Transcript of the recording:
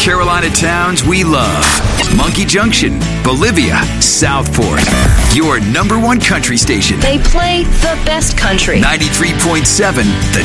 Carolina towns we love. Monkey Junction, Bolivia, Southport. Your number one country station. They play the best country. 93.7 The